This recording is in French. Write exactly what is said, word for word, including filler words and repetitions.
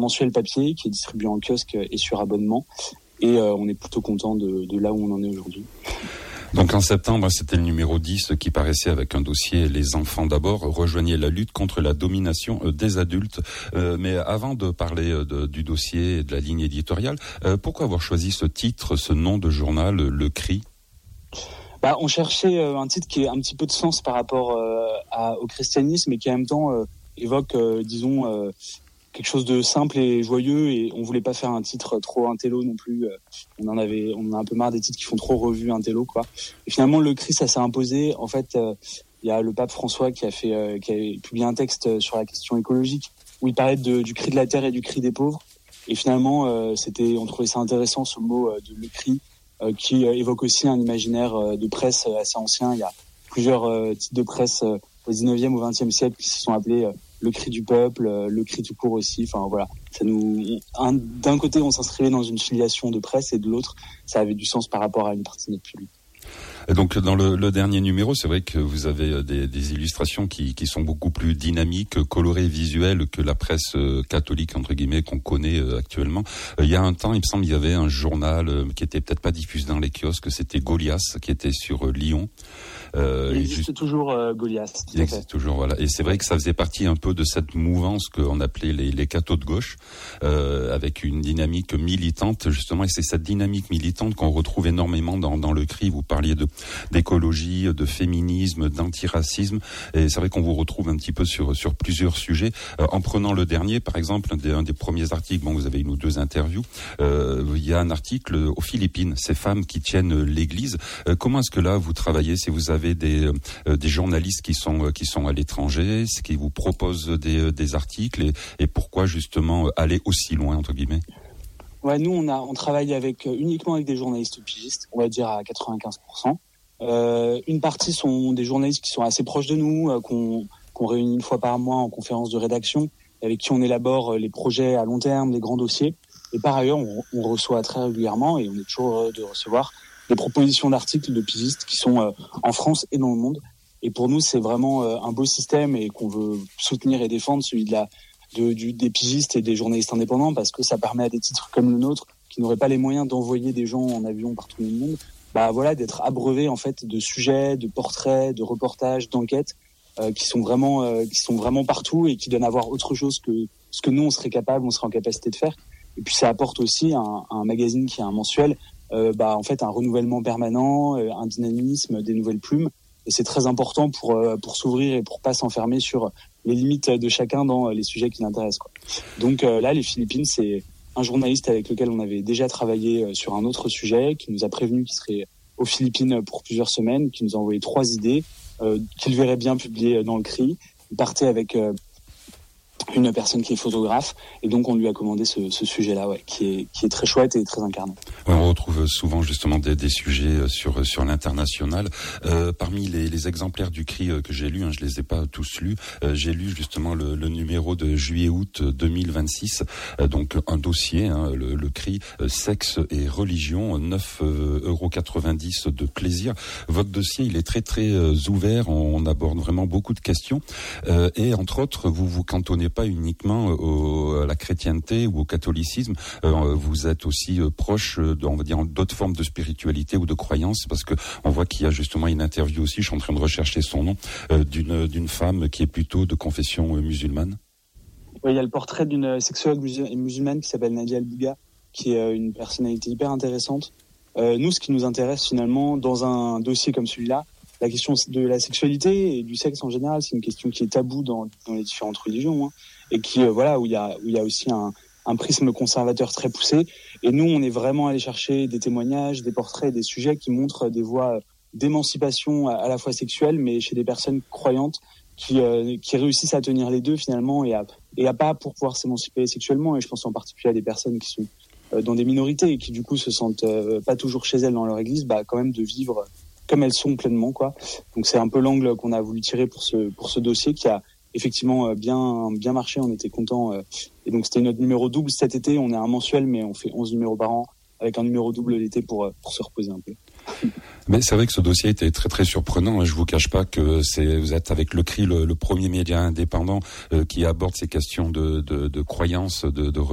mensuel papier qui est distribué en kiosque et sur abonnement. Et euh, on est plutôt content de, de là où on en est aujourd'hui. Donc en septembre, c'était le numéro dix qui paraissait avec un dossier « Les enfants d'abord », rejoignez la lutte contre la domination des adultes. Euh, mais avant de parler de, du dossier et de la ligne éditoriale, euh, pourquoi avoir choisi ce titre, ce nom de journal, Le Cri ? Bah, on cherchait euh, un titre qui ait un petit peu de sens par rapport euh, à, au christianisme et qui en même temps euh, évoque, euh, disons, euh, quelque chose de simple et joyeux, et on voulait pas faire un titre trop intello non plus. On en avait, on en a un peu marre des titres qui font trop revue intello, quoi. Et finalement, le Christ, ça s'est imposé. En fait, il euh, y a le pape François qui a fait, euh, qui a publié un texte sur la question écologique où il parlait de, du cri de la terre et du cri des pauvres. Et finalement, euh, c'était, on trouvait ça intéressant ce mot euh, de le cri, euh, qui euh, évoque aussi un imaginaire euh, de presse assez ancien. Il y a plusieurs euh, titres de presse euh, au dix-neuvième, au vingtième siècle qui se sont appelés euh, le cri du peuple, le cri tout court aussi. Enfin voilà, ça nous, un, d'un côté on s'inscrivait dans une filiation de presse et de l'autre ça avait du sens par rapport à une partie de notre public. Et donc dans le, le dernier numéro, c'est vrai que vous avez des, des illustrations qui, qui sont beaucoup plus dynamiques, colorées, visuelles que la presse catholique entre guillemets qu'on connaît actuellement. Il y a un temps, il me semble, il y avait un journal qui était peut-être pas diffusé dans les kiosques, c'était Goliath, qui était sur Lyon. Euh, il existe juste... toujours euh, Goliath. Il existe toujours, voilà. Et c'est vrai que ça faisait partie un peu de cette mouvance qu'on appelait les, les cathos de gauche, euh, avec une dynamique militante justement. Et c'est cette dynamique militante qu'on retrouve énormément dans, dans le Cri. Vous parliez de d'écologie, de féminisme, d'antiracisme. Et c'est vrai qu'on vous retrouve un petit peu sur sur plusieurs sujets. Euh, en prenant le dernier, par exemple, un des, un des premiers articles. Bon, vous avez une ou deux interviews. Euh, il y a un article aux Philippines, ces femmes qui tiennent l'Église. Euh, comment est-ce que là vous travaillez? Si vous avez des euh, des journalistes qui sont qui sont à l'étranger, ce qui vous proposent des des articles et, et pourquoi justement aller aussi loin entre guillemets? Ouais, nous on a on travaille avec uniquement avec des journalistes pigistes, on va dire à quatre-vingt-quinze pour cent. Euh, une partie sont des journalistes qui sont assez proches de nous, euh, qu'on qu'on réunit une fois par mois en conférence de rédaction, avec qui on élabore les projets à long terme, les grands dossiers. Et par ailleurs, on, on reçoit très régulièrement et on est toujours heureux de recevoir des propositions d'articles de pigistes qui sont euh, en France et dans le monde. Et pour nous, c'est vraiment euh, un beau système et qu'on veut soutenir et défendre, celui de la, de, du, des pigistes et des journalistes indépendants, parce que ça permet à des titres comme le nôtre, qui n'auraient pas les moyens d'envoyer des gens en avion partout dans le monde, bah voilà, d'être abreuvés en fait de sujets, de portraits, de reportages, d'enquêtes euh, qui sont vraiment, euh, qui sont vraiment partout et qui donnent à voir autre chose que ce que nous on serait capable, on serait en capacité de faire. Et puis ça apporte aussi un, un magazine qui est un mensuel. Euh, bah en fait un renouvellement permanent, euh, un dynamisme, des nouvelles plumes, et c'est très important pour euh, pour s'ouvrir et pour pas s'enfermer sur les limites de chacun dans les sujets qui l'intéressent, quoi. Donc euh, là les Philippines, c'est un journaliste avec lequel on avait déjà travaillé sur un autre sujet, qui nous a prévenu qu'il serait aux Philippines pour plusieurs semaines, qui nous a envoyé trois idées euh, qu'il verrait bien publier dans le Cri. Il partait avec euh, une personne qui est photographe, et donc on lui a commandé ce, ce sujet-là, ouais, qui est qui est très chouette et très incarnant. Ouais, on retrouve souvent justement des, des sujets sur sur l'international. Euh, parmi les, les exemplaires du Cri que j'ai lus, hein, je les ai pas tous lus, euh, j'ai lu justement le, le numéro de juillet-août deux mille vingt-six, euh, donc un dossier, hein, le, le Cri, euh, sexe et religion, neuf euros quatre-vingt-dix de plaisir. Votre dossier, il est très très euh, ouvert, on, on aborde vraiment beaucoup de questions, euh, et entre autres, vous vous cantonnez pas uniquement au, à la chrétienté ou au catholicisme, euh, vous êtes aussi euh, proche de, on va dire, d'autres formes de spiritualité ou de croyance, parce que on voit qu'il y a justement une interview aussi, je suis en train de rechercher son nom, euh, d'une, d'une femme qui est plutôt de confession euh, musulmane. Oui, il y a le portrait d'une sexologue musulmane qui s'appelle Nadia El-Bouga, qui est une personnalité hyper intéressante. Euh, nous, ce qui nous intéresse finalement dans un dossier comme celui-là, la question de la sexualité et du sexe en général, c'est une question qui est taboue dans, dans les différentes religions, hein, et qui, euh, voilà, où il y a, où il y a aussi un, un prisme conservateur très poussé. Et nous, on est vraiment allé chercher des témoignages, des portraits, des sujets qui montrent des voies d'émancipation à, à la fois sexuelle, mais chez des personnes croyantes qui, euh, qui réussissent à tenir les deux finalement et à, et à pas pour pouvoir s'émanciper sexuellement. Et je pense en particulier à des personnes qui sont euh, dans des minorités et qui du coup se sentent euh, pas toujours chez elles dans leur église, bah quand même de vivre comme elles sont pleinement, quoi. Donc c'est un peu l'angle qu'on a voulu tirer pour ce pour ce dossier qui a effectivement bien bien marché. On était contents, et donc c'était notre numéro double cet été. On est un mensuel, mais on fait onze numéros par an avec un numéro double l'été pour pour se reposer un peu. Mais c'est vrai que ce dossier était très très surprenant. Je vous cache pas que c'est vous êtes avec le Cri le, le premier média indépendant euh, qui aborde ces questions de de, de croyances, de, de